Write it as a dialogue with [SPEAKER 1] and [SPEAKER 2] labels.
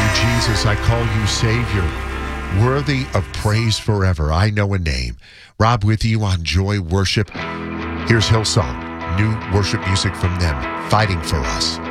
[SPEAKER 1] Jesus. I call you Savior, worthy of praise forever. I know a name. Rob with you on Joy Worship. Here's Hillsong, new worship music from them, Fighting for Us.